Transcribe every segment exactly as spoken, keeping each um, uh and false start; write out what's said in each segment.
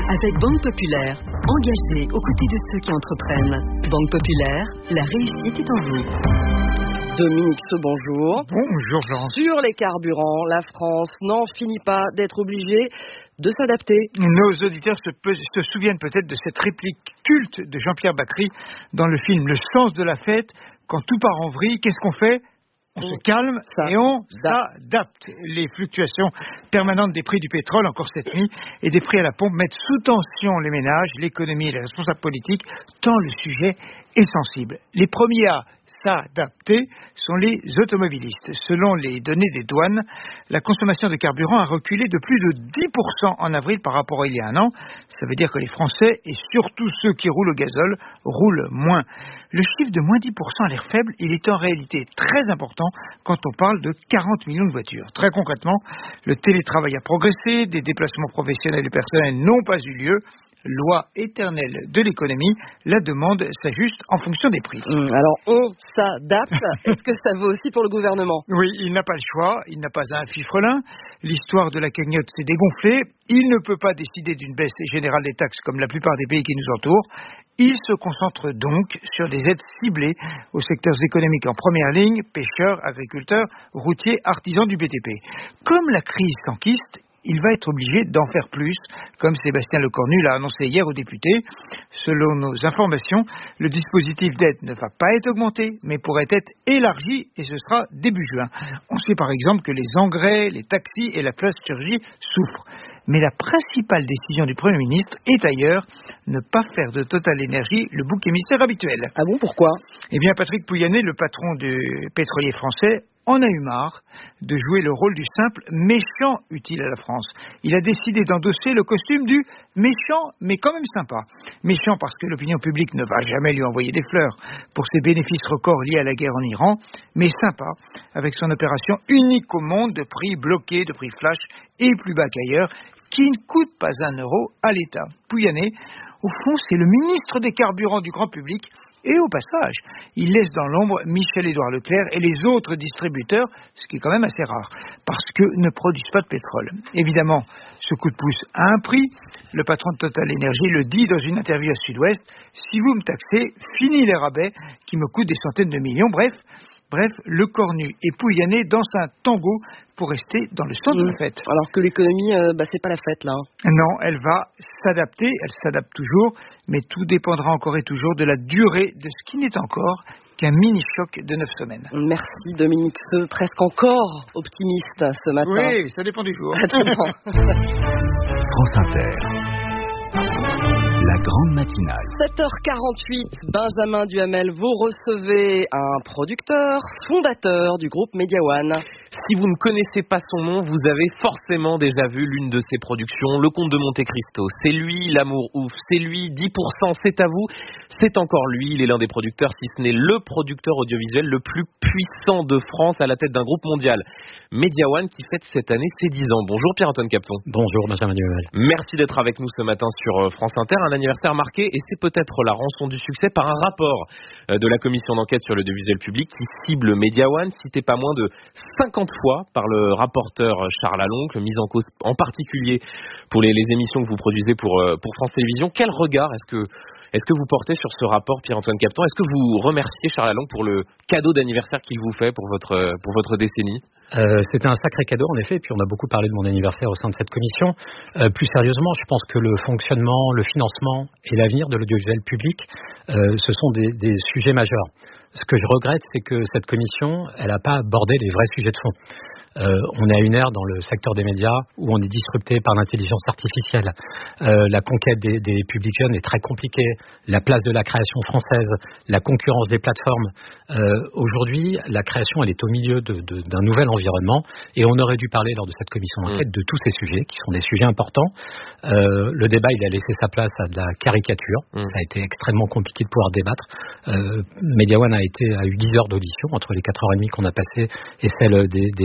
Avec Banque Populaire, engagée aux côtés de ceux qui entreprennent. Banque Populaire, la réussite est en vous. Dominique Ce, bonjour. Bonjour Florence. Sur les carburants, la France n'en finit pas d'être obligée de s'adapter. Nos auditeurs se, pe- se souviennent peut-être de cette réplique culte de Jean-Pierre Bacry dans le film Le sens de la fête. Quand tout part en vrille, qu'est-ce qu'on fait ? On se calme et on s'adapte. Les fluctuations permanentes des prix du pétrole, encore cette nuit, et des prix à la pompe mettent sous tension les ménages, l'économie et les responsables politiques, tant le sujet est sensible. Les premiers à s'adapter sont les automobilistes. Selon les données des douanes, la consommation de carburant a reculé de plus de dix pour cent en avril par rapport à il y a un an. Ça veut dire que les Français, et surtout ceux qui roulent au gazole, roulent moins. Le chiffre de moins dix pour cent a l'air faible, il est en réalité très important quand on parle de quarante millions de voitures. Très concrètement, le télétravail a progressé, des déplacements professionnels et personnels n'ont pas eu lieu. Loi éternelle de l'économie, la demande s'ajuste en fonction des prix. Mmh, alors, on s'adapte. Est-ce que ça vaut aussi pour le gouvernement ? Oui, il n'a pas le choix, il n'a pas un fifrelin. L'histoire de la cagnotte s'est dégonflée. Il ne peut pas décider d'une baisse générale des taxes comme la plupart des pays qui nous entourent. Il se concentre donc sur des aides ciblées aux secteurs économiques en première ligne, pêcheurs, agriculteurs, routiers, artisans du B T P. Comme la crise s'enquiste, il va être obligé d'en faire plus, comme Sébastien Lecornu l'a annoncé hier aux députés. Selon nos informations, le dispositif d'aide ne va pas être augmenté, mais pourrait être élargi, et ce sera début juin. On sait par exemple que les engrais, les taxis et la plasturgie souffrent. Mais la principale décision du Premier ministre est ailleurs, ne pas faire de Total Énergie le bouc émissaire habituel. Ah bon, pourquoi ? Eh bien, Patrick Pouyanné, le patron du pétrolier français, en a eu marre de jouer le rôle du simple méchant utile à la France. Il a décidé d'endosser le costume du méchant, mais quand même sympa. Méchant parce que l'opinion publique ne va jamais lui envoyer des fleurs pour ses bénéfices records liés à la guerre en Iran, mais sympa avec son opération unique au monde de prix bloqués, de prix flash et plus bas qu'ailleurs, qui ne coûte pas un euro à l'État. Pouyanné, au fond, c'est le ministre des carburants du grand public. Et au passage, il laisse dans l'ombre Michel-Édouard Leclerc et les autres distributeurs, ce qui est quand même assez rare, parce que ne produisent pas de pétrole. Évidemment, ce coup de pouce a un prix. Le patron de Total Énergie le dit dans une interview à Sud-Ouest. Si vous me taxez, fini les rabais qui me coûtent des centaines de millions. Bref, bref, Lecornu et Pouyanné dansent un tango pour rester dans le sens mmh. de la fête. Alors que l'économie, euh, bah, c'est pas la fête là. Non, elle va s'adapter, elle s'adapte toujours, mais tout dépendra encore et toujours de la durée de ce qui n'est encore qu'un mini-choc de neuf semaines. Merci Dominique Ce, presque encore optimiste ce matin. Oui, ça dépend du jour. France Inter. La grande matinale. sept heures quarante-huit, Benjamin Duhamel, vous recevez un producteur, fondateur du groupe Media One. Si vous ne connaissez pas son nom, vous avez forcément déjà vu l'une de ses productions, Le Comte de Monte Cristo. C'est lui, L'amour ouf, c'est lui, dix pour cent, c'est à vous. C'est encore lui, il est l'un des producteurs, si ce n'est le producteur audiovisuel le plus puissant de France à la tête d'un groupe mondial. Media One qui fête cette année ses dix ans. Bonjour Pierre-Antoine Capton. Bonjour Benjamin Duhamel. Merci d'être avec nous ce matin sur France Inter. Un anniversaire marqué, et c'est peut-être la rançon du succès, par un rapport de la commission d'enquête sur l'audiovisuel public qui cible Media One, cité pas moins de cinquante fois par le rapporteur Charles Aloncle, mise en cause en particulier pour les, les émissions que vous produisez pour, pour France Télévisions. Quel regard est-ce que, est-ce que vous portez sur ce rapport, Pierre-Antoine Capton ? Est-ce que vous remerciez Charles Aloncle pour le cadeau d'anniversaire qu'il vous fait pour votre, pour votre décennie ? Euh, c'était un sacré cadeau en effet, puis on a beaucoup parlé de mon anniversaire au sein de cette commission. Euh, plus sérieusement, je pense que le fonctionnement, le financement et l'avenir de l'audiovisuel public, euh, ce sont des, des sujets majeurs. Ce que je regrette, c'est que cette commission, elle n'a pas abordé les vrais sujets de fond. Euh, on est à une ère dans le secteur des médias où on est disrupté par l'intelligence artificielle. Euh, la conquête des, des publics jeunes est très compliquée. La place de la création française, la concurrence des plateformes. Euh, aujourd'hui, la création, elle est au milieu de, de, d'un nouvel environnement et on aurait dû parler lors de cette commission d'enquête mmh. de tous ces sujets qui sont des sujets importants. Euh, le débat, il a laissé sa place à de la caricature. Mmh. Ça a été extrêmement compliqué de pouvoir débattre. Euh, Media One a, été, a eu dix heures d'audition entre les quatre heures trente qu'on a passées et celles des, des actionnaires.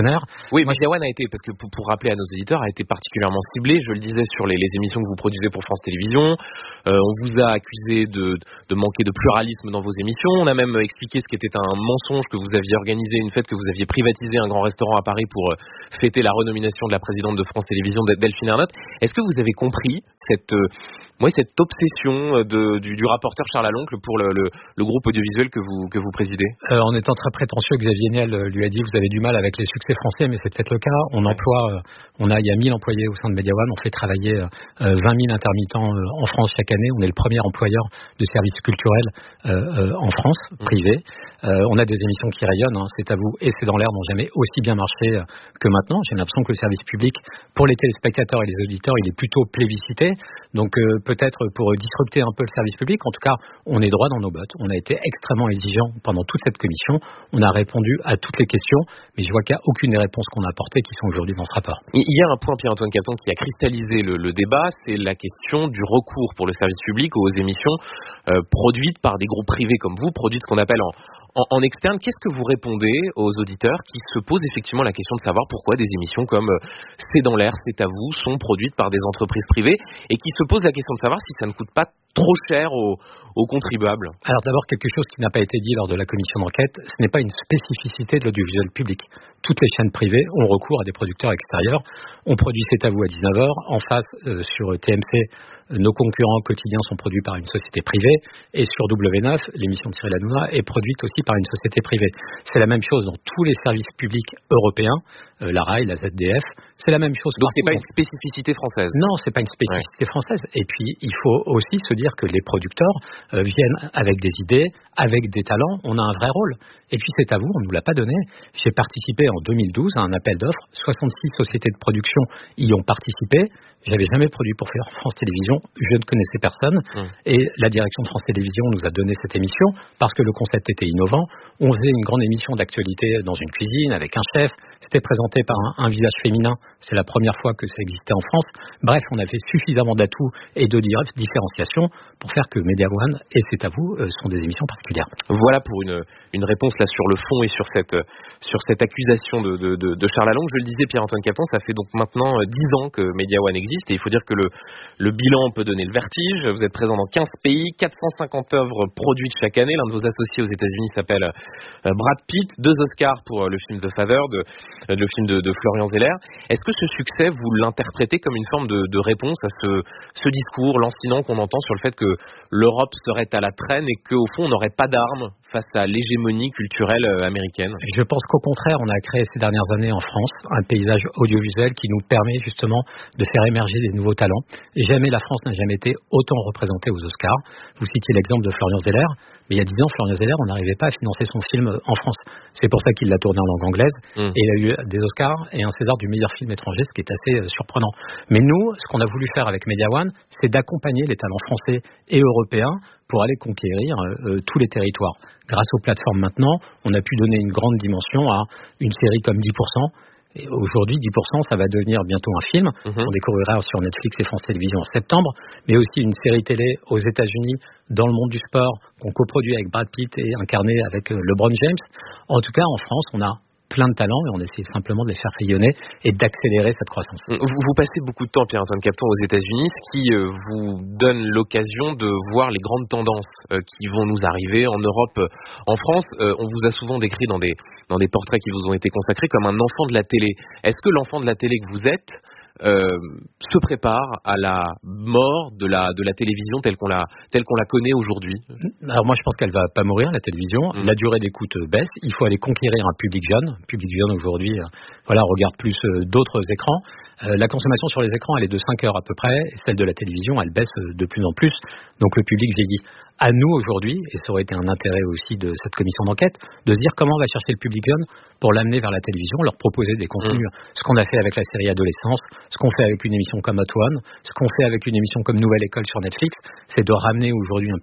partenaires. Oui, Media One a été, parce que pour, pour rappeler à nos auditeurs, a été particulièrement ciblé, je le disais, sur les, les émissions que vous produisez pour France Télévisions. Euh, on vous a accusé de, de manquer de pluralisme dans vos émissions. On a même expliqué ce qu'était un mensonge, que vous aviez organisé une fête, que vous aviez privatisé un grand restaurant à Paris pour fêter la renomination de la présidente de France Télévisions, Delphine Ernotte. Est-ce que vous avez compris cette... Euh, Oui, cette obsession de, du, du rapporteur Charles Aloncle pour le, le, le groupe audiovisuel que vous, que vous présidez? euh, En étant très prétentieux, Xavier Niel lui a dit vous avez du mal avec les succès français, mais c'est peut-être le cas. On emploie, euh, on a, il y a mille employés au sein de Media One, on fait travailler euh, vingt mille intermittents euh, en France chaque année. On est le premier employeur de services culturels euh, euh, en France, privé. Euh, on a des émissions qui rayonnent, hein, C'est à vous et C'est dans l'air n'ont jamais aussi bien marché euh, que maintenant. J'ai l'impression que le service public, pour les téléspectateurs et les auditeurs, il est plutôt plébiscité. Donc euh, peut-être pour disrupter un peu le service public, en tout cas, on est droit dans nos bottes. On a été extrêmement exigeant pendant toute cette commission. On a répondu à toutes les questions, mais je vois qu'il n'y a aucune des réponses qu'on a apportées qui sont aujourd'hui dans ce rapport. Il y a un point, Pierre-Antoine Capton, qui a cristallisé le, le débat, c'est la question du recours pour le service public aux émissions euh, produites par des groupes privés comme vous, produites ce qu'on appelle en, en, en externe. Qu'est-ce que vous répondez aux auditeurs qui se posent effectivement la question de savoir pourquoi des émissions comme euh, C'est dans l'air, C'est à vous sont produites par des entreprises privées et qui se posent la question de savoir si ça ne coûte pas trop cher aux, aux contribuables? Alors d'abord, quelque chose qui n'a pas été dit lors de la commission d'enquête, ce n'est pas une spécificité de l'audiovisuel public. Toutes les chaînes privées ont recours à des producteurs extérieurs. On produit C'est à vous à dix-neuf heures. En face, euh, sur T M C, euh, nos concurrents quotidiens sont produits par une société privée. Et sur W neuf, l'émission de Cyril Hanouna est produite aussi par une société privée. C'est la même chose dans tous les services publics européens, euh, la R A I, la Z D F. C'est la même chose. Donc c'est pas une spécificité française? Non, c'est pas une spécificité ouais. française. Et puis, il faut aussi se dire que les producteurs euh, viennent avec des idées, avec des talents. On a un vrai rôle. Et puis, C'est à vous, on ne nous l'a pas donné. J'ai participé en deux mille douze à un appel d'offres. soixante-six sociétés de production y ont participé. J'avais jamais produit pour faire France Télévisions. Je ne connaissais personne. Mmh. Et la direction de France Télévisions nous a donné cette émission parce que le concept était innovant. On faisait une grande émission d'actualité dans une cuisine avec un chef. C'était présenté par un, un visage féminin. C'est la première fois que ça existait en France. Bref, on avait suffisamment d'atouts et de différenciation pour faire que Media One et C'est à vous euh, sont des émissions particulières. Voilà pour une, une réponse là sur le fond et sur cette, sur cette accusation de, de, de, de Charles Aloncle. Je le disais, Pierre-Antoine Capton, ça fait donc maintenant dix ans que Media One existe et il faut dire que le, le bilan peut donner le vertige. Vous êtes présent dans quinze pays, quatre cent cinquante œuvres produites chaque année. L'un de vos associés aux États-Unis s'appelle euh, Brad Pitt, deux Oscars pour euh, le film The Father, de, euh, le film de, de Florian Zeller. Est-ce que ce succès, vous l'interprétez comme une forme de, de réponse à ce, ce discours lancinant qu'on entend sur le fait que l'Europe serait à la traîne et qu'au fond on n'aurait pas d'armes face à l'hégémonie culturelle américaine? Je pense qu'au contraire, on a créé ces dernières années en France un paysage audiovisuel qui nous permet justement de faire émerger des nouveaux talents. Et jamais la France n'a jamais été autant représentée aux Oscars. Vous citiez l'exemple de Florian Zeller, mais il y a dix ans, Florian Zeller, on n'arrivait pas à financer son film en France. C'est pour ça qu'il l'a tourné en langue anglaise mmh. et il a eu des Oscars et un César du meilleur film étranger, ce qui est assez surprenant. Mais nous, ce qu'on a voulu faire avec Media One, c'est d'accompagner les talents français et européens pour aller conquérir euh, tous les territoires. Grâce aux plateformes maintenant, on a pu donner une grande dimension à une série comme dix pour cent. Et aujourd'hui, dix pour cent, ça va devenir bientôt un film. Mmh. On découvrira sur Netflix et France Télévisions en septembre, mais aussi une série télé aux États-Unis dans le monde du sport qu'on coproduit avec Brad Pitt et incarné avec LeBron James. En tout cas, en France, on a plein de talents et on essaie simplement de les faire rayonner et d'accélérer cette croissance. Vous, vous passez beaucoup de temps, Pierre-Antoine Capton, aux États-Unis, ce qui euh, vous donne l'occasion de voir les grandes tendances euh, qui vont nous arriver en Europe, euh, en France. Euh, on vous a souvent décrit dans des, dans des portraits qui vous ont été consacrés comme un enfant de la télé. Est-ce que l'enfant de la télé que vous êtes Euh, se prépare à la mort de la, de la télévision telle qu'on la, telle qu'on la connaît aujourd'hui? Alors moi je pense qu'elle va pas mourir, la télévision. Mmh. La durée d'écoute baisse. Il faut aller conquérir un public jeune. Le public jeune aujourd'hui euh, voilà, regarde plus euh, d'autres écrans. Euh, la consommation sur les écrans elle est de cinq heures à peu près. Et celle de la télévision elle baisse de plus en plus. Donc le public vieillit. À nous aujourd'hui, et ça aurait été un intérêt aussi de cette commission d'enquête, de se dire comment on va chercher le public jeune pour l'amener vers la télévision, leur proposer des contenus. Mmh. Ce qu'on a fait avec la série Adolescence, ce qu'on fait avec une émission comme Hot One, ce qu'on fait avec une émission comme Nouvelle École sur Netflix, c'est de ramener aujourd'hui un public.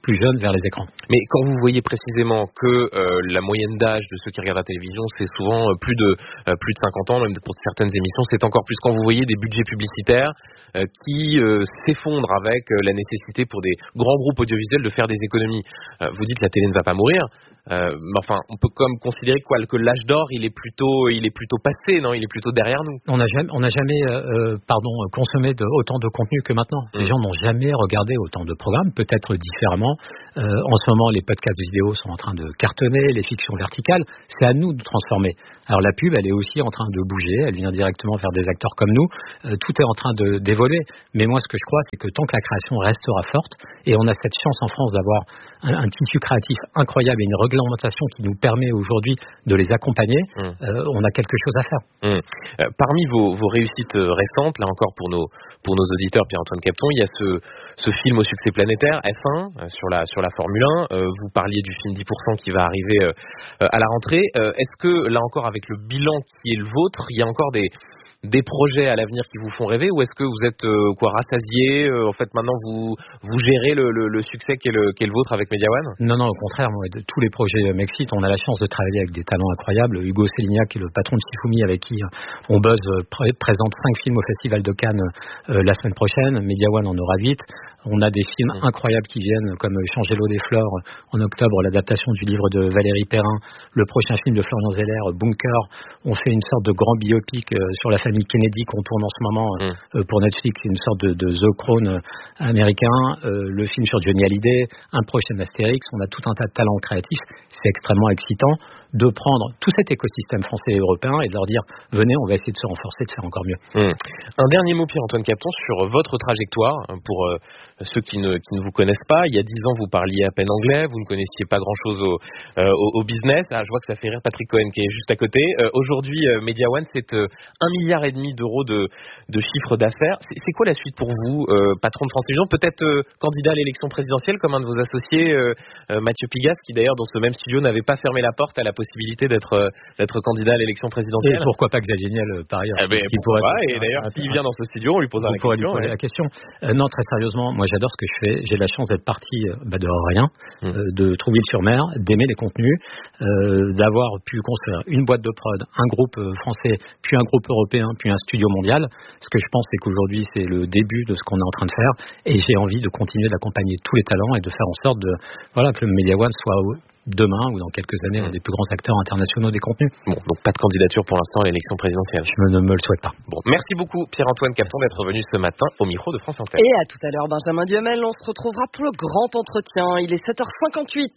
plus jeunes vers les écrans. Mais quand vous voyez précisément que euh, la moyenne d'âge de ceux qui regardent la télévision, c'est souvent euh, plus de euh, plus de cinquante ans, même pour certaines émissions, c'est encore plus. Quand vous voyez des budgets publicitaires euh, qui euh, s'effondrent avec euh, la nécessité pour des grands groupes audiovisuels de faire des économies, euh, vous dites que la télé ne va pas mourir, euh, mais enfin, on peut comme considérer quoi, que l'âge d'or, il est plutôt, il est plutôt passé, non? Il est plutôt derrière nous. On n'a jamais, on n'a jamais, euh, pardon, consommé de, autant de contenu que maintenant. Mmh. Les gens n'ont jamais regardé autant de programmes, peut-être différemment. Euh, en ce moment, les podcasts vidéo sont en train de cartonner, les fictions verticales. C'est à nous de transformer. Alors la pub, elle est aussi en train de bouger. Elle vient directement vers des acteurs comme nous. Euh, tout est en train de, d'évoluer. Mais moi, ce que je crois, c'est que tant que la création restera forte, et on a cette chance en France d'avoir un, un tissu créatif incroyable et une réglementation qui nous permet aujourd'hui de les accompagner, mmh. euh, on a quelque chose à faire. Mmh. Euh, parmi vos, vos réussites récentes, là encore pour nos, pour nos auditeurs, Pierre-Antoine Capton, il y a ce, ce film au succès planétaire, F un, euh, sur la, sur la Formule un. Euh, vous parliez du film dix pour cent qui va arriver euh, à la rentrée. Euh, est-ce que, là encore, avec le bilan qui est le vôtre, il y a encore des, des projets à l'avenir qui vous font rêver, ou est-ce que vous êtes euh, quoi rassasié euh, en fait maintenant vous vous gérez le, le, le succès qui est le, qui est le vôtre avec Media One? Non non, au contraire, moi, de, tous les projets m'excitent. On a la chance de travailler avec des talents incroyables. Hugo Sélignac, qui est le patron de Shifumi, avec qui on buzz, pr- présente cinq films au Festival de Cannes euh, la semaine prochaine. Media One en aura huit. On a des films mmh. incroyables qui viennent, comme Changer l'eau des fleurs en octobre, l'adaptation du livre de Valérie Perrin, le prochain film de Florian Zeller, Bunker. On fait une sorte de grand biopic euh, sur la famille Kennedy qu'on tourne en ce moment euh, mmh. pour Netflix, une sorte de, de The Crown euh, américain, euh, le film sur Johnny Hallyday, un prochain Astérix. On a tout un tas de talents créatifs. C'est extrêmement excitant de prendre tout cet écosystème français et européen et de leur dire venez, on va essayer de se renforcer, de faire encore mieux. Mmh. Un dernier mot, Pierre-Antoine Capton, sur votre trajectoire pour euh, ceux qui ne, qui ne vous connaissent pas. Il y a dix ans, vous parliez à peine anglais, vous ne connaissiez pas grand-chose au, euh, au, au business. Ah, je vois que ça fait rire Patrick Cohen qui est juste à côté. Euh, aujourd'hui, euh, Media One, c'est euh, un milliard et demi d'euros de, de chiffre d'affaires. C'est, c'est quoi la suite pour vous, euh, patron de France Télévisions, peut-être euh, candidat à l'élection présidentielle comme un de vos associés, euh, euh, Mathieu Pigasse, qui d'ailleurs dans ce même studio n'avait pas fermé la porte à la possibilité d'être, euh, d'être candidat à l'élection présidentielle. Et pourquoi pas Xavier Niel euh, par ailleurs, eh ben, qui pourrait pas, et d'ailleurs, s'il vient dans ce studio, on lui posera la question. Lui poser ouais. la question. Euh, non, très sérieusement, moi j'adore ce que je fais. J'ai la chance d'être parti euh, bah, de rien, mmh. euh, de Trouville-sur-Mer, d'aimer les contenus, euh, d'avoir pu construire une boîte de prod, un groupe euh, français, puis un groupe européen, puis un studio mondial. Ce que je pense, c'est qu'aujourd'hui, c'est le début de ce qu'on est en train de faire, et j'ai envie de continuer d'accompagner tous les talents et de faire en sorte de, voilà, que le Media One soit demain ou dans quelques années un des plus grands acteurs internationaux des contenus. Bon, donc pas de candidature pour l'instant à l'élection présidentielle. Je ne me le souhaite pas. Bon, merci beaucoup Pierre-Antoine Capton d'être venu ce matin au micro de France Inter. Et à tout à l'heure, Benjamin Duhamel, on se retrouvera pour le grand entretien. Il est sept heures cinquante-huit.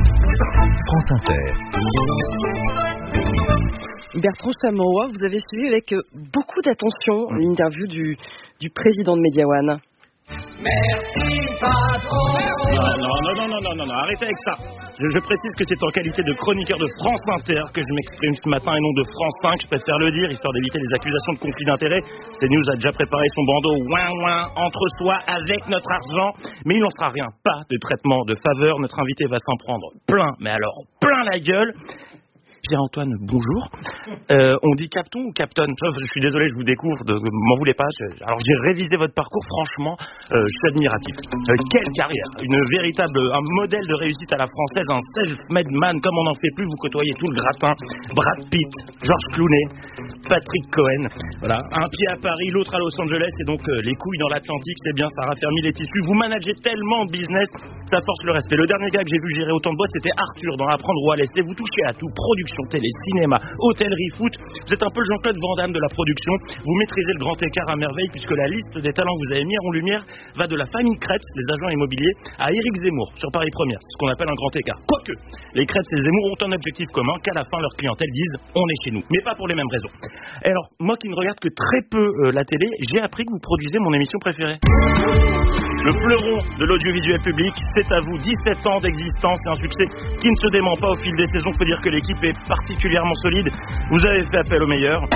France Inter. Bertrand Chameroy, vous avez suivi avec beaucoup d'attention l'interview du, du président de Media One. Merci patron. Non, non, non, non, non, non, non, arrêtez avec ça. Je, je précise que c'est en qualité de chroniqueur de France Inter que je m'exprime ce matin et non de France cinq. Je préfère le dire, histoire d'éviter les accusations de conflit d'intérêts. CNews a déjà préparé son bandeau ouin ouin entre soi avec notre argent. Mais il n'en sera rien, pas de traitement de faveur. Notre invité va s'en prendre plein, mais alors plein la gueule. Pierre-Antoine, bonjour. Euh, on dit Capton ou Capton? Je suis désolé, je vous découvre, de, m'en voulez pas. Je, alors j'ai révisé votre parcours, franchement, euh, je suis admiratif. Euh, quelle carrière, une véritable, un modèle de réussite à la française, un self-made man comme on n'en fait plus. Vous côtoyez tout le gratin, Brad Pitt, George Clooney, Patrick Cohen. Voilà, un pied à Paris, l'autre à Los Angeles, et donc euh, les couilles dans l'Atlantique, c'est bien, ça raffermit les tissus. Vous managez tellement de business, ça force le respect. Le dernier gars que j'ai vu gérer autant de boîtes, c'était Arthur dans Apprendre ou à laisser. Vous touchez à tout, production, télé, cinéma, hôtellerie, foot. Vous êtes un peu le Jean-Claude Van Damme de la production. Vous maîtrisez le grand écart à merveille, puisque la liste des talents que vous avez mis en lumière va de la famille Kretz, les agents immobiliers, à Éric Zemmour sur Paris Première, ce qu'on appelle un grand écart. Quoique, les Kretz et Zemmour ont un objectif commun, qu'à la fin leur clientèle dise on est chez nous, mais pas pour les mêmes raisons. Et alors, moi qui ne regarde que très peu euh, la télé, j'ai appris que vous produisez mon émission préférée. Le fleuron de l'audiovisuel public, c'est à vous, dix-sept ans d'existence et un succès qui ne se dément pas au fil des saisons. Je peux dire que l'équipe est particulièrement solide. Vous avez fait appel aux meilleurs.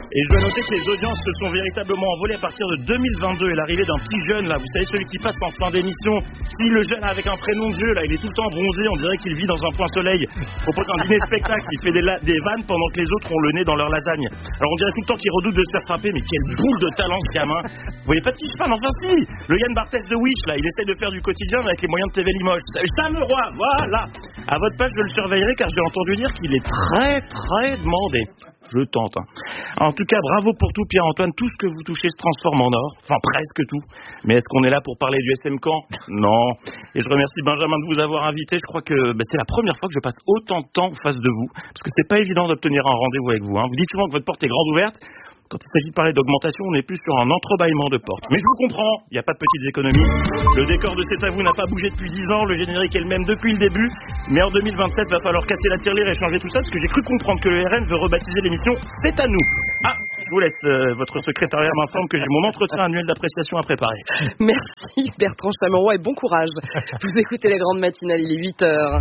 Et je dois noter que les audiences se sont véritablement envolées à partir de deux mille vingt-deux et l'arrivée d'un petit jeune là, vous savez celui qui passe en fin d'émission. Si le jeune avec un prénom de Dieu là, il est tout le temps bronzé, on dirait qu'il vit dans un point soleil. Il propose un dîner spectacle, il fait des, la- des vannes pendant que les autres ont le nez dans leur lasagne. Alors on dirait tout le temps qu'il redoute de se faire frapper, mais quelle boule de talent ce gamin. Vous voyez pas de qui je parle? Enfin si, le Yann Barthès de Wish là, il essaye de faire du quotidien mais avec les moyens de T V Limoges. Sam Leroy, voilà. À votre page je le surveillerai car j'ai entendu dire qu'il est très très demandé. Je tente. Hein. En tout cas, bravo pour tout, Pierre-Antoine. Tout ce que vous touchez se transforme en or. Enfin, presque tout. Mais est-ce qu'on est là pour parler du S M Camp? Non. Et je remercie Benjamin de vous avoir invité. Je crois que bah, c'est la première fois que je passe autant de temps en face de vous. Parce que c'est pas évident d'obtenir un rendez-vous avec vous. Hein. Vous dites souvent que votre porte est grande ouverte. Quand il s'agit de parler d'augmentation, on est plus sur un entrebâillement de porte. Mais je vous comprends, il n'y a pas de petites économies. Le décor de C'est à vous n'a pas bougé depuis dix ans, le générique est le même depuis le début. Mais en deux mille vingt-sept, il va falloir casser la tirelire et changer tout ça, parce que j'ai cru comprendre que le R N veut rebaptiser l'émission C'est à nous. Ah, je vous laisse, euh, votre secrétariat m'informe que j'ai mon entretien annuel d'appréciation à préparer. Merci Bertrand Chameroy et bon courage. Vous écoutez les grandes matinales, il est huit heures.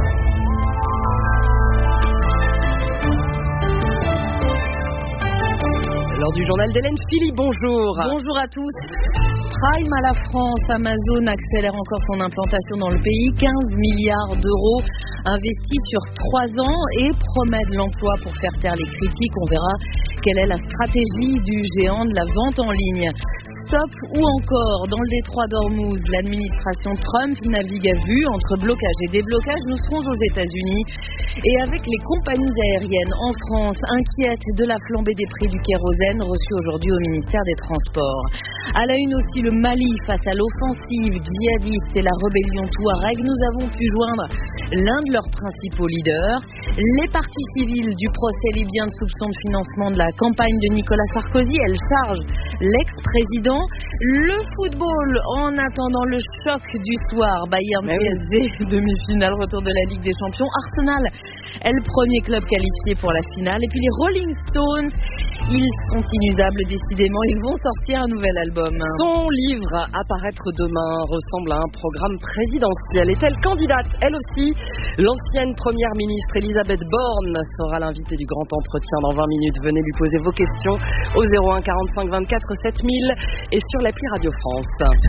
Lors du journal d'Hélène Philippe, bonjour. Bonjour à tous. Prime à la France, Amazon accélère encore son implantation dans le pays. quinze milliards d'euros investis sur trois ans et promet de l'emploi pour faire taire les critiques. On verra quelle est la stratégie du géant de la vente en ligne. Stop ou encore, dans le détroit d'Ormuz, l'administration Trump navigue à vue entre blocage et déblocage. Nous serons aux États-Unis et avec les compagnies aériennes en France inquiètes de la flambée des prix du kérosène reçu aujourd'hui au ministère des Transports. À la une aussi, le Mali face à l'offensive djihadiste et la rébellion Touareg. Nous avons pu joindre l'un de leurs principaux leaders. Les parties civiles du procès libyen de soupçon de financement de la campagne de Nicolas Sarkozy. Elle charge l'ex-président. Le football, en attendant le choc du soir, Bayern P S G, demi-finale, retour de la Ligue des Champions. Arsenal est le premier club qualifié pour la finale. Et puis les Rolling Stones, ils sont inusables décidément, ils vont sortir un nouvel album. Son livre à paraître demain ressemble à un programme présidentiel. Est-elle candidate? Elle aussi. L'ancienne première ministre Elisabeth Borne sera l'invitée du grand entretien dans vingt minutes. Venez lui poser vos questions au zéro un quarante-cinq vingt-quatre sept mille et sur l'appli Radio France.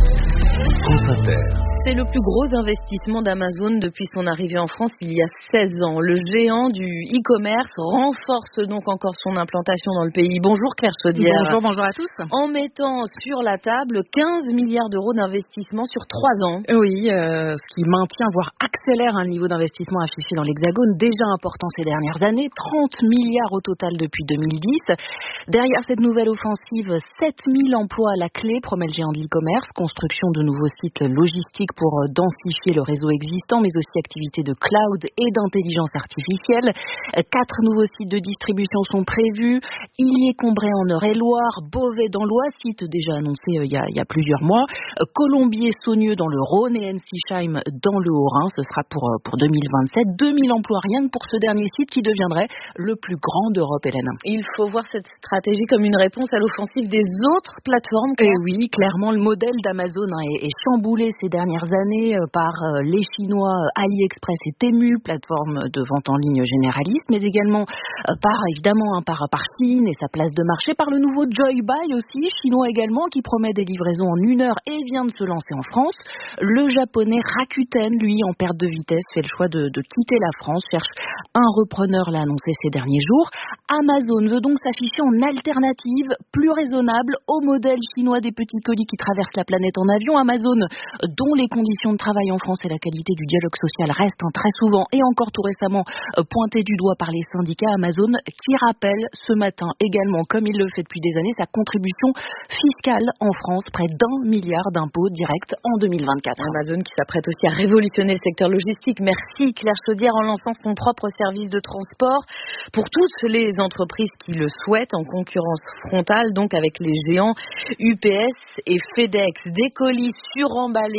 France Inter. C'est le plus gros investissement d'Amazon depuis son arrivée en France il y a seize ans. Le géant du e-commerce renforce donc encore son implantation dans le pays. Bonjour Claire Chaudière. Bonjour, bonjour à tous. En mettant sur la table quinze milliards d'euros d'investissement sur trois ans. Oui, euh, ce qui maintient, voire accélère un niveau d'investissement affiché dans l'Hexagone déjà important ces dernières années. trente milliards au total depuis deux mille dix. Derrière cette nouvelle offensive, sept mille emplois à la clé, promet le géant de l'e-commerce. Construction de nouveaux sites logistiques pour densifier le réseau existant, mais aussi activités de cloud et d'intelligence artificielle. Quatre nouveaux sites de distribution sont prévus. Illier-Combray en Eure-et-Loire, Beauvais dans l'Oise, site déjà annoncé euh, il, y a, il y a plusieurs mois. Colombier-Saunieux dans le Rhône et Ensisheim dans le Haut-Rhin. Ce sera pour, pour deux mille vingt-sept. deux mille emplois rien que pour ce dernier site qui deviendrait le plus grand d'Europe, Hélène. Il faut voir cette stratégie comme une réponse à l'offensive des autres plateformes. Et oui, clairement, le modèle d'Amazon hein, est, est chamboulé ces dernières années euh, par euh, les Chinois euh, AliExpress et Temu, plateforme de vente en ligne généraliste, mais également euh, par, évidemment, hein, par, par Chine et sa place de marché, par le nouveau Joybuy aussi, chinois également, qui promet des livraisons en une heure et vient de se lancer en France. Le japonais Rakuten, lui, en perte de vitesse, fait le choix de, de quitter la France, cherche un repreneur, l'a annoncé ces derniers jours. Amazon veut donc s'afficher en alternative plus raisonnable au modèle chinois des petits colis qui traversent la planète en avion. Amazon, dont les conditions de travail en France et la qualité du dialogue social restent hein, très souvent et encore tout récemment euh, pointés du doigt par les syndicats. Amazon qui rappelle ce matin également, comme il le fait depuis des années, sa contribution fiscale en France, près d'un milliard d'impôts directs en deux mille vingt-quatre. Amazon qui s'apprête aussi à révolutionner le secteur logistique. Merci Claire Chaudière, en lançant son propre service de transport pour toutes les entreprises qui le souhaitent, en concurrence frontale donc avec les géants U P S et FedEx. Des colis suremballés comme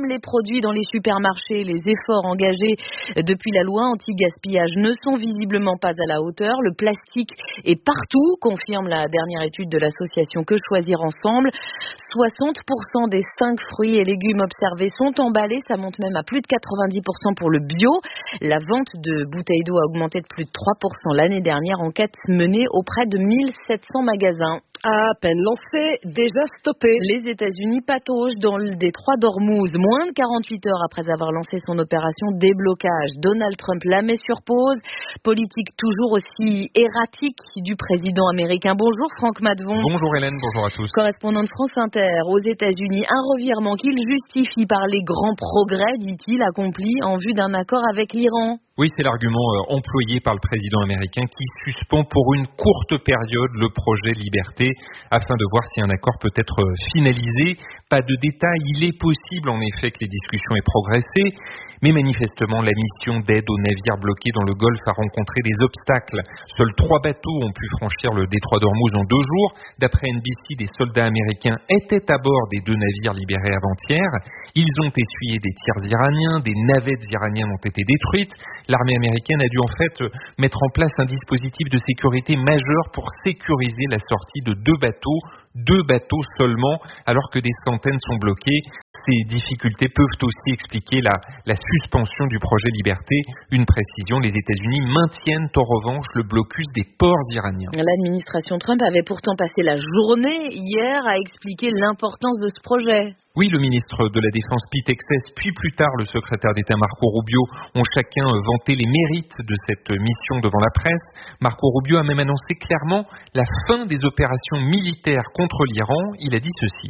les produits dans les supermarchés, les efforts engagés depuis la loi anti-gaspillage ne sont visiblement pas à la hauteur. Le plastique est partout, confirme la dernière étude de l'association Que Choisir Ensemble. soixante pour cent des cinq fruits et légumes observés sont emballés, ça monte même à plus de quatre-vingt-dix pour cent pour le bio. La vente de bouteilles d'eau a augmenté de plus de trois pour cent l'année dernière, enquête menée auprès de mille sept cents magasins. À peine lancé, déjà stoppé. Les États-Unis pataugent dans le détroit d'Ormuz. Moins de quarante-huit heures après avoir lancé son opération déblocage. Donald Trump la met sur pause. Politique toujours aussi erratique du président américain. Bonjour Franck Madvon. Bonjour Hélène, bonjour à tous. Correspondant de France Inter aux États-Unis. Un revirement qu'il justifie par les grands progrès, dit-il, accomplis en vue d'un accord avec l'Iran. Oui, c'est l'argument euh, employé par le président américain qui suspend pour une courte période le projet Liberté afin de voir si un accord peut être finalisé. Pas de détails, il est possible en effet que les discussions aient progressé, mais manifestement la mission d'aide aux navires bloqués dans le Golfe a rencontré des obstacles. Seuls trois bateaux ont pu franchir le détroit d'Ormuz en deux jours. D'après N B C, des soldats américains étaient à bord des deux navires libérés avant-hier. Ils ont essuyé des tirs iraniens, des navettes iraniennes ont été détruites. L'armée américaine a dû en fait mettre en place un dispositif de sécurité majeur pour sécuriser la sortie de deux bateaux, deux bateaux seulement, alors que des centaines sont bloqués. Ces difficultés peuvent aussi expliquer la, la suspension du projet Liberté. Une précision, les États-Unis maintiennent en revanche le blocus des ports iraniens. L'administration Trump avait pourtant passé la journée hier à expliquer l'importance de ce projet. Oui, le ministre de la Défense Pete Hegseth, puis plus tard le secrétaire d'État Marco Rubio ont chacun vanté les mérites de cette mission devant la presse. Marco Rubio a même annoncé clairement la fin des opérations militaires contre l'Iran. Il a dit ceci.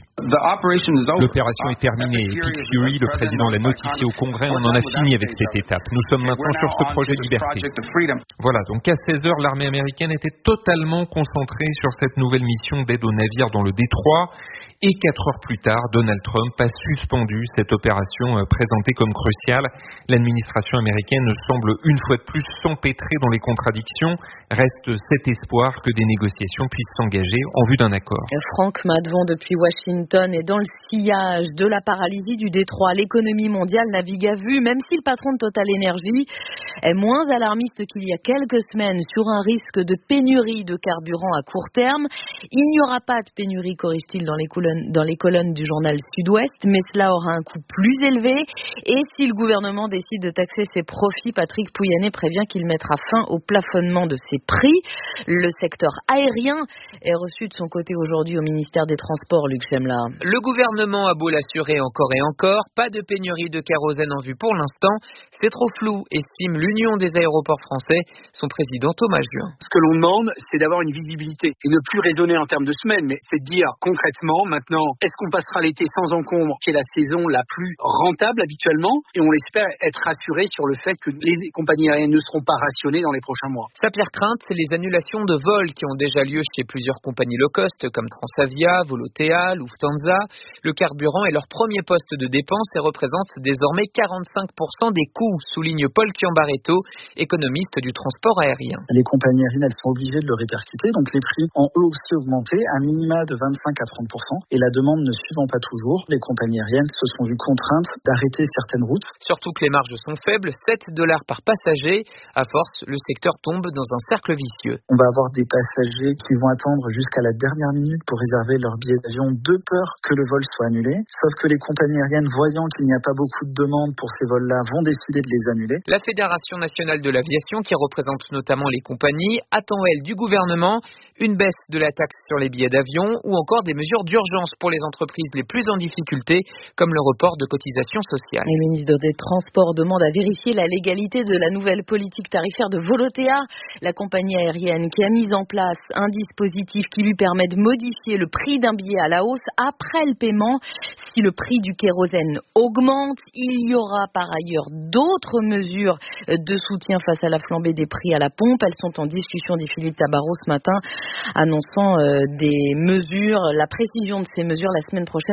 L'opération est terminée. Pete Fury, le président, l'a notifié au Congrès. On en a fini avec cette étape. Nous sommes maintenant sur ce projet de liberté. Voilà, donc à seize heures, l'armée américaine était totalement concentrée sur cette nouvelle mission d'aide aux navires dans le détroit. Et quatre heures plus tard, Donald Trump a suspendu cette opération présentée comme cruciale. L'administration américaine semble une fois de plus s'empêtrer dans les contradictions. Reste cet espoir que des négociations puissent s'engager en vue d'un accord. Franck Madvon depuis Washington est dans le sillage de la paralysie du détroit. L'économie mondiale navigue à vue, même si le patron de Total Energy est moins alarmiste qu'il y a quelques semaines sur un risque de pénurie de carburant à court terme. Il n'y aura pas de pénurie, corrige-t-il dans les colonnes dans les colonnes du journal Sud-Ouest, mais cela aura un coût plus élevé. Et si le gouvernement décide de taxer ses profits, Patrick Pouyanné prévient qu'il mettra fin au plafonnement de ses prix. Le secteur aérien est reçu de son côté aujourd'hui au ministère des Transports, Luc Chemla. Le gouvernement a beau l'assurer encore et encore, pas de pénurie de kérosène en vue pour l'instant. C'est trop flou, estime l'Union des aéroports français, son président Thomas Juin. Ce que l'on demande, c'est d'avoir une visibilité et ne plus raisonner en termes de semaines, mais c'est de dire concrètement, maintenant, est-ce qu'on passera l'été sans encombre, qui est la saison la plus rentable habituellement, et on espère être rassuré sur le fait que les compagnies aériennes ne seront pas rationnées dans les prochains mois. Sa pire crainte, c'est les annulations de vols qui ont déjà lieu chez plusieurs compagnies low cost comme Transavia, Volotea, Lufthansa. Le carburant est leur premier poste de dépense et représente désormais quarante-cinq pour cent des coûts, souligne Paul Chiambaretto, économiste du transport aérien. Les compagnies aériennes, elles sont obligées de le répercuter, donc les prix ont eux aussi augmenté, à minima de vingt-cinq à trente pour cent. Et la demande ne suivant pas toujours, les compagnies aériennes se sont vues contraintes d'arrêter certaines routes. Surtout que les marges sont faibles, sept dollars par passager. À force, le secteur tombe dans un cercle vicieux. On va avoir des passagers qui vont attendre jusqu'à la dernière minute pour réserver leur billet d'avion de peur que le vol soit annulé. Sauf que les compagnies aériennes, voyant qu'il n'y a pas beaucoup de demandes pour ces vols-là, vont décider de les annuler. La Fédération nationale de l'aviation, qui représente notamment les compagnies, attend, elle, du gouvernement une baisse de la taxe sur les billets d'avion ou encore des mesures d'urgence pour les entreprises les plus en difficulté, comme le report de cotisations sociales. Le ministre des Transports demande à vérifier la légalité de la nouvelle politique tarifaire de Volotea, la compagnie aérienne qui a mis en place un dispositif qui lui permet de modifier le prix d'un billet à la hausse après le paiement. Si le prix du kérosène augmente, il y aura par ailleurs d'autres mesures de soutien face à la flambée des prix à la pompe. Elles sont en discussion, dit Philippe Tabarot ce matin, annonçant euh, des mesures, la précision de ces mesures la semaine prochaine par le Premier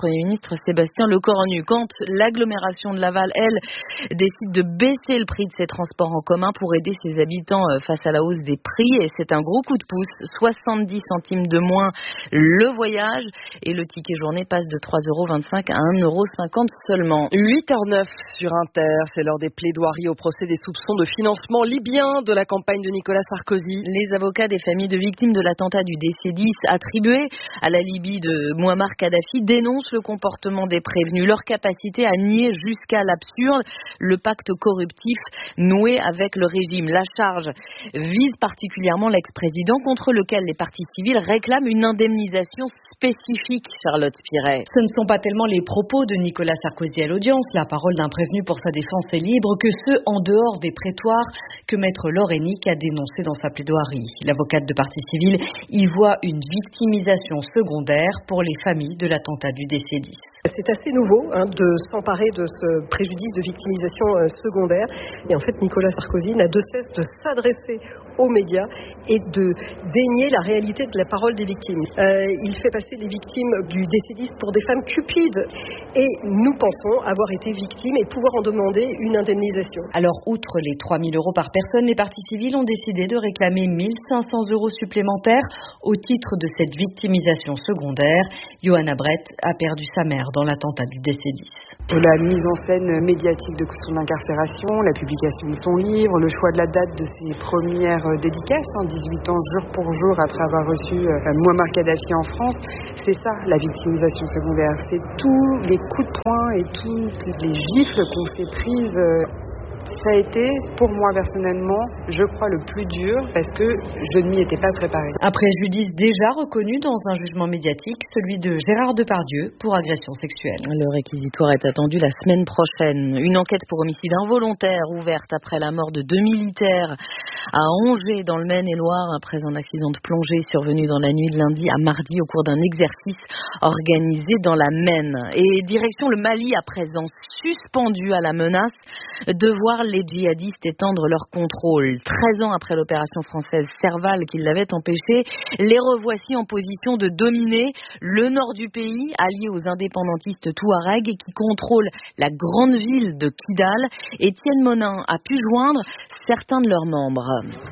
Premier ministre Sébastien Lecornu. Quand l'agglomération de Laval, elle, décide de baisser le prix de ses transports en commun pour aider ses habitants face à la hausse des prix, et c'est un gros coup de pouce, soixante-dix centimes de moins le voyage, et le ticket journée passe de trois euros vingt-cinq à un euro cinquante seulement. huit heures zéro neuf sur Inter, c'est l'heure des plaidoiries au procès des soupçons de financement libyen de la campagne de Nicolas Sarkozy. Les avocats des familles de victimes de l'attentat du D C dix attribué à la Libye de Mouammar Kadhafi dénoncent le comportement des prévenus, leur capacité à nier jusqu'à l'absurde le pacte corruptif noué avec le régime. La charge vise particulièrement l'ex-président contre lequel les parties civiles réclament une indemnisation spécifique, Charlotte Piret. Ce ne sont pas tellement les propos de Nicolas Sarkozy à l'audience, la parole d'un prévenu pour sa défense est libre, que ceux en dehors des prétoires que maître Laurenic a dénoncé dans sa plaidoirie. L'avocate de partie civile y voit une victimisation secondaire pour les familles de l'attentat du D C dix. C'est assez nouveau hein, de s'emparer de ce préjudice de victimisation euh, secondaire. Et en fait, Nicolas Sarkozy n'a de cesse de s'adresser aux médias et de dénier la réalité de la parole des victimes. Euh, il fait passer les victimes du D C dix pour des femmes cupides. Et nous pensons avoir été victimes et pouvoir en demander une indemnisation. Alors, outre les trois mille euros par personne, les parties civiles ont décidé de réclamer mille cinq cents euros supplémentaires au titre de cette victimisation secondaire. Johanna Brett a perdu sa mère dans l'attentat du D C dix. La mise en scène médiatique de son incarcération, la publication de son livre, le choix de la date de ses premières dédicaces, hein, dix-huit ans jour pour jour après avoir reçu euh, Mouammar Kadhafi en France, c'est ça la victimisation secondaire. C'est tous les coups de poing et toutes les gifles qu'on s'est prises. Euh, Ça a été, pour moi personnellement, je crois le plus dur parce que je ne m'y étais pas préparée. Un préjudice déjà reconnu dans un jugement médiatique, celui de Gérard Depardieu pour agression sexuelle. Le réquisitoire est attendu la semaine prochaine. Une enquête pour homicide involontaire ouverte après la mort de deux militaires à Angers dans le Maine-et-Loire après un accident de plongée survenu dans la nuit de lundi à mardi au cours d'un exercice organisé dans la Maine. Et direction le Mali à présent, suspendu à la menace de voir les djihadistes étendre leur contrôle. treize ans après l'opération française Serval qui l'avait empêché, les revoici en position de dominer le nord du pays, allié aux indépendantistes touaregs qui contrôlent la grande ville de Kidal. Étienne Monin a pu joindre certains de leurs membres.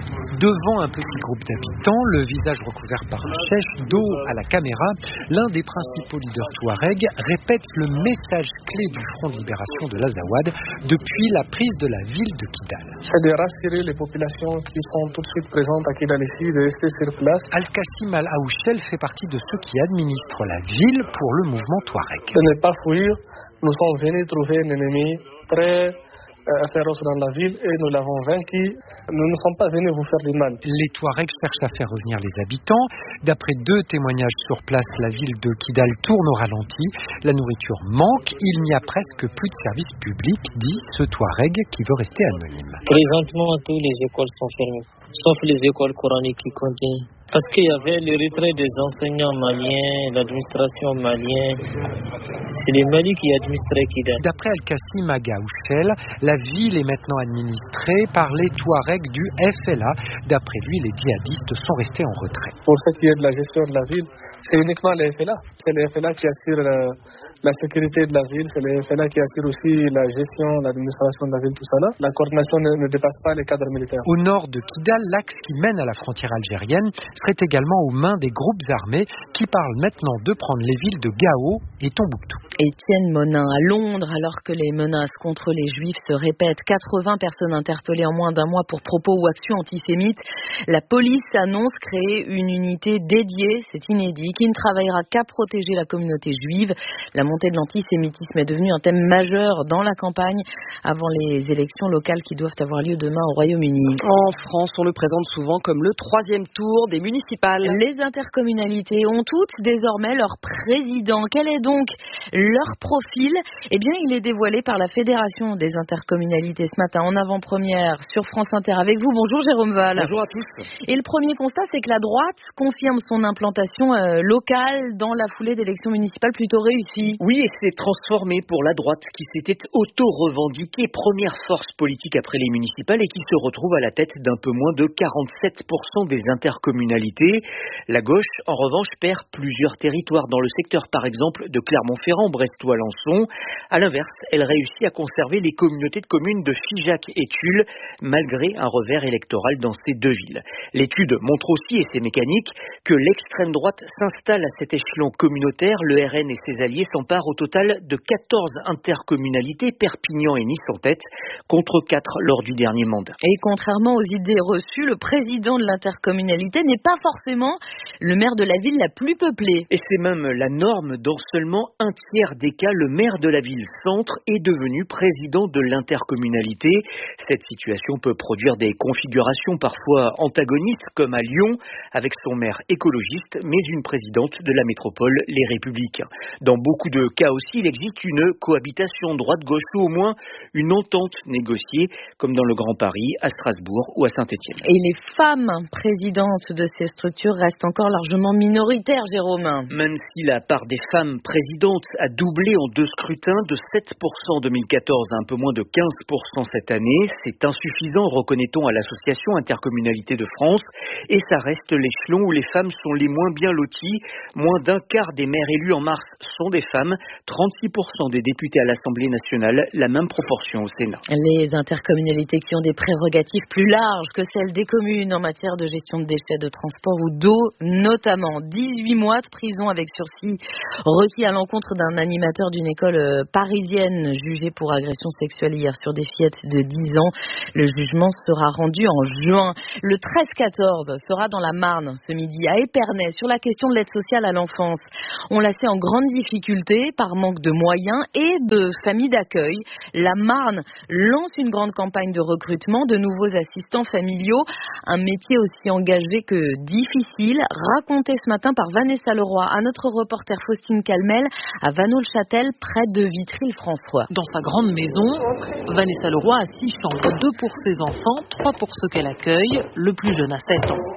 Devant un petit groupe d'habitants, le visage recouvert par une sèche, dos à la caméra, l'un des principaux leaders touaregs répète le message clé du Front de libération de l'Azawad depuis la prise de la ville de Kidal. C'est de rassurer les populations qui sont tout de suite présentes à Kidal ici, de rester sur place. Al-Qassim Al-Aouchel fait partie de ceux qui administrent la ville pour le mouvement touareg. De ne pas fuir, nous sommes venus trouver un ennemi très féroce dans la ville et nous l'avons vaincu. Nous ne sommes pas venus vous faire du mal. Les Touaregs cherchent à faire revenir les habitants. D'après deux témoignages sur place, la ville de Kidal tourne au ralenti. La nourriture manque. Il n'y a presque plus de services publics, dit ce Touareg qui veut rester anonyme. Présentement, toutes les écoles sont fermées, sauf les écoles coraniques qui continuent. Parce qu'il y avait le retrait des enseignants maliens, l'administration malienne. C'est les Mali qui administraient Kidal. D'après Al-Qassim Agaouchel, la ville est maintenant administrée par les Touaregs du F L A. D'après lui, les djihadistes sont restés en retrait. Pour ce qui est de la gestion de la ville, c'est uniquement le F L A. C'est le F L A qui assure la, la sécurité de la ville. C'est le F L A qui assure aussi la gestion, l'administration de la ville, tout ça là. La coordination ne, ne dépasse pas les cadres militaires. Au nord de Kidal, l'axe qui mène à la frontière algérienne serait également aux mains des groupes armés qui parlent maintenant de prendre les villes de Gao et Tombouctou. Étienne Monin à Londres, alors que les menaces contre les juifs se répètent. quatre-vingts personnes interpellées en moins d'un mois pour propos ou actions antisémites. La police annonce créer une unité dédiée, c'est inédit, qui ne travaillera qu'à protéger la communauté juive. La montée de l'antisémitisme est devenue un thème majeur dans la campagne avant les élections locales qui doivent avoir lieu demain au Royaume-Uni. En France, on le présente souvent comme le troisième tour des municipales. Les intercommunalités ont toutes désormais leur président. Quel est donc Leur profil, eh bien, il est dévoilé par la Fédération des intercommunalités ce matin en avant-première sur France Inter avec vous. Bonjour Jérôme Val. Bonjour à tous. Et le premier constat, c'est que la droite confirme son implantation euh, locale dans la foulée d'élections municipales plutôt réussies. Oui, et c'est transformé pour la droite qui s'était auto-revendiquée première force politique après les municipales et qui se retrouve à la tête d'un peu moins de quarante-sept pour cent des intercommunalités. La gauche, en revanche, perd plusieurs territoires dans le secteur, par exemple, de Clermont-Ferrand, Brest ou Alençon. À l'inverse, elle réussit à conserver les communautés de communes de Figeac et Tulle, malgré un revers électoral dans ces deux villes. L'étude montre aussi, et c'est mécanique, que l'extrême droite s'installe à cet échelon communautaire. Le R N et ses alliés s'emparent au total de quatorze intercommunalités, Perpignan et Nice en tête, contre quatre lors du dernier mandat. Et contrairement aux idées reçues, le président de l'intercommunalité n'est pas forcément le maire de la ville la plus peuplée. Et c'est même la norme. Dans seulement un tiers des cas, le maire de la ville-centre est devenu président de l'intercommunalité. Cette situation peut produire des configurations parfois antagonistes, comme à Lyon, avec son maire écologiste, mais une présidente de la métropole, Les Républicains. Dans beaucoup de cas aussi, il existe une cohabitation droite-gauche ou au moins une entente négociée, comme dans le Grand Paris, à Strasbourg ou à Saint-Étienne. Et les femmes présidentes de ces structures restent encore largement minoritaires, Jérôme. Même si la part des femmes présidentes a doublé en deux scrutins, de sept pour cent en deux mille quatorze à un peu moins de quinze pour cent cette année, c'est insuffisant, reconnaît-on à l'Association Intercommunalité de France, et ça reste l'échelon où les femmes sont les moins bien loties. Moins d'un quart des maires élus en mars sont des femmes, trente-six pour cent des députés à l'Assemblée nationale, la même proportion au Sénat. Les intercommunalités qui ont des prérogatives plus larges que celles des communes en matière de gestion de déchets, de transport ou d'eau, notamment dix-huit mois de prison avec sursis requis à l'encontre d'un animateur d'une école parisienne jugé pour agression sexuelle hier sur des fillettes de dix ans. Le jugement sera rendu en juin. Le treize quatorze sera dans la Marne ce midi à Épernay sur la question de l'aide sociale à l'enfance. On la sait en grande difficulté par manque de moyens et de familles d'accueil. La Marne lance une grande campagne de recrutement de nouveaux assistants familiaux. Un métier aussi engagé que difficile, raconté ce matin par Vanessa Leroy à notre reporter Faustine Calmel à Vanneau-le-Châtel, près de Vitry-le-François. Dans sa grande maison, Vanessa Leroy a six chambres, deux pour ses enfants, trois pour ceux qu'elle accueille, le plus jeune a sept ans.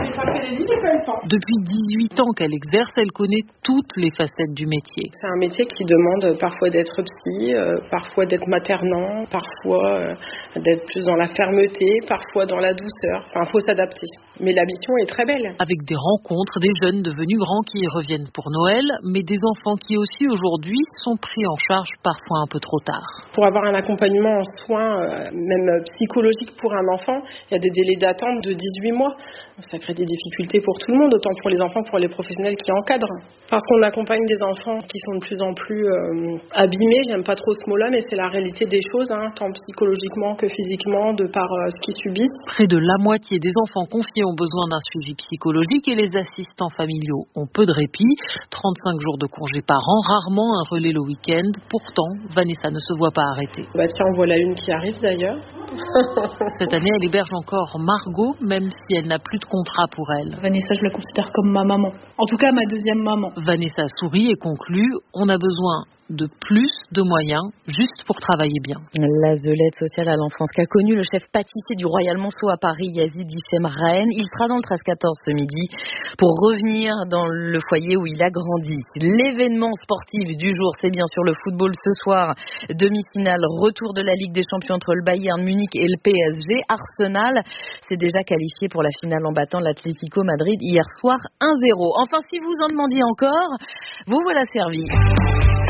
Depuis dix-huit ans qu'elle exerce, elle connaît toutes les facettes du métier. C'est un métier qui demande parfois d'être psy, euh, parfois d'être maternant, parfois euh, d'être plus dans la fermeté, parfois dans la douceur. Enfin, il faut s'adapter. Mais la mission est très belle. Avec des rencontres, des jeunes devenus grands qui reviennent pour Noël, mais des enfants qui aussi aujourd'hui sont pris en charge parfois un peu trop tard. Pour avoir un accompagnement en soins, euh, même psychologique pour un enfant, il y a des délais d'attente de dix-huit mois. Ça crée des difficultés pour tout le monde, autant pour les enfants que pour les professionnels qui encadrent. Parce qu'on accompagne des enfants qui sont de plus en plus euh, abîmés, j'aime pas trop ce mot-là, mais c'est la réalité des choses, hein, tant psychologiquement que physiquement, de par euh, ce qu'ils subissent. Près de la moitié des enfants confiés ont besoin d'un suivi psychologique et les assistants familiaux ont peu de répit. trente-cinq jours de congé par an, rarement un relais le week-end. Pourtant, Vanessa ne se voit pas arrêter. Bah tiens, en voilà une qui arrive d'ailleurs. Cette année, elle héberge encore Margot, même si elle n'a plus de contrat pour elle. Vanessa, je la considère comme ma maman. En tout cas, ma deuxième maman. Vanessa sourit et conclut, on a besoin de plus de moyens, juste pour travailler bien. L'A S de l'aide sociale à l'enfance qu'a connu le chef pâtissier du Royal Monceau à Paris, Yazid Issem Rahen. Il sera dans le treize quatorze ce midi pour revenir dans le foyer où il a grandi. L'événement sportif du jour, c'est bien sûr le football ce soir. Demi-finale, retour de la Ligue des Champions entre le Bayern Munich et le P S G. Arsenal s'est déjà qualifié pour la finale en battant l'Atlético Madrid hier soir un zéro. Enfin, si vous en demandiez encore, vous voilà servi.